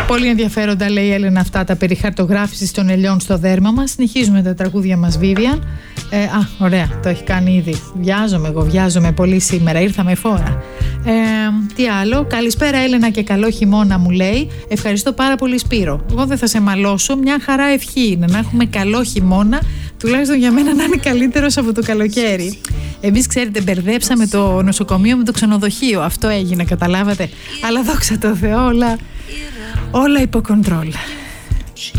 Πολύ ενδιαφέροντα, λέει η Έλενα, αυτά τα περί χαρτογράφησης των ελιών στο δέρμα μας. Συνεχίζουμε τα τραγούδια μας, Vivian. Ωραία, το έχει κάνει ήδη. Βιάζομαι πολύ σήμερα. Ήρθα με φόρα. Τι άλλο? Καλησπέρα, Έλενα, και καλό χειμώνα, μου λέει. Ευχαριστώ πάρα πολύ, Σπύρο. Εγώ δεν θα σε μαλώσω. Μια χαρά ευχή είναι να έχουμε καλό χειμώνα. Τουλάχιστον για μένα να είναι καλύτερος από το καλοκαίρι. Εμείς, ξέρετε, μπερδέψαμε το νοσοκομείο με το ξενοδοχείο. Αυτό έγινε, καταλάβατε. Αλλά δόξα τω Θεώ, όλα υπό κοντρόλ.